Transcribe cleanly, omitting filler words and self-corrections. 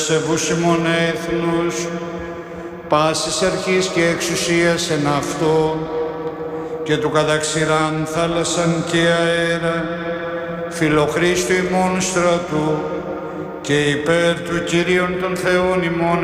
Σεβούς ημών έθνους, πάσης αρχής και εξουσίας εν αυτό, και του καταξηράν θάλασσαν και αέρα, φιλοχρήστου ημών στρατού, και υπέρ του Κυρίων των Θεών ημών